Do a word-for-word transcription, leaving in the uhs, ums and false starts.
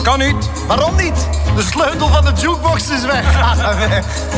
Kan niet. Waarom niet? De sleutel van de jukebox is weg.